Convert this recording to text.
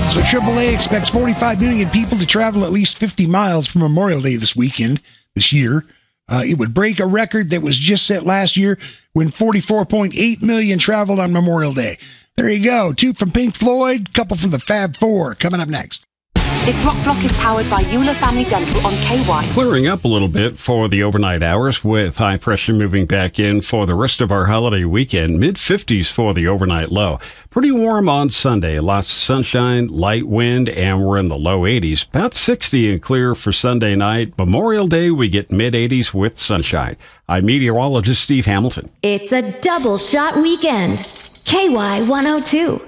So AAA expects 45 million people to travel at least 50 miles for Memorial Day this year. It would break a record that was just set last year when 44.8 million traveled on Memorial Day. There you go. 2 from Pink Floyd, couple from the Fab Four coming up next. This rock block is powered by Euler Family Dental on KY. Clearing up a little bit for the overnight hours with high pressure moving back in for the rest of our holiday weekend. Mid-50s for the overnight low. Pretty warm on Sunday. Lots of sunshine, light wind, and we're in the low 80s. About 60 and clear for Sunday night. Memorial Day, we get mid-80s with sunshine. I'm meteorologist Steve Hamilton. It's a double shot weekend. KY 102.